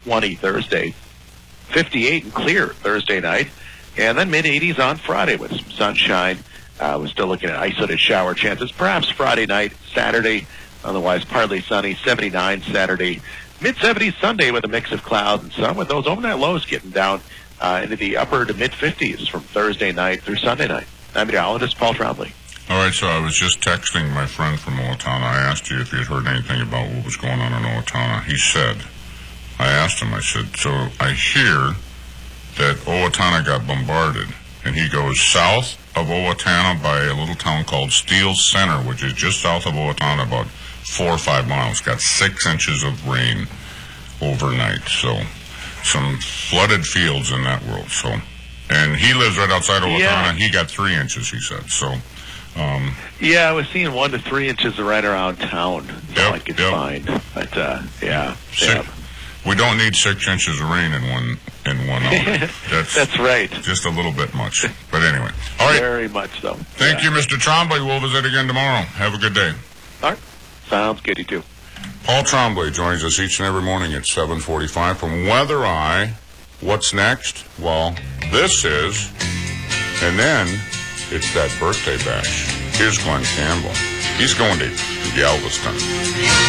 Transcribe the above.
20 Thursday, 58 and clear Thursday night, and then mid-80s on Friday with some sunshine. We're still looking at isolated shower chances, perhaps Friday night, Saturday, otherwise partly sunny, 79 Saturday, mid-70s Sunday with a mix of clouds and sun, with those overnight lows getting down into the upper to mid-50s from Thursday night through Sunday night. I'm meteorologist Paul Trombley. All right, so I was just texting my friend from Owatonna. I asked you if he had heard anything about what was going on in Owatonna. He said, I asked him, I said, so I hear that Owatonna got bombarded. And he goes south of Owatonna by a little town called Steele Center, which is just south of Owatonna, about 4 or 5 miles. Got 6 inches of rain overnight. So some flooded fields in that world. So, and he lives right outside Owatonna. Yeah. He got 3 inches, he said. So, I was seeing 1 to 3 inches right around town. So I could find, but yeah. We don't need 6 inches of rain in one hour. That's right. Just a little bit much. But anyway. All right. Very much so. Thank you, Mr. Trombley. We'll visit again tomorrow. Have a good day. All right. Sounds good, you too. Paul Trombley joins us each and every morning at 7:45 from Weather Eye. What's next? Well, this is, and then it's that birthday bash. Here's Glenn Campbell. He's going to Galveston.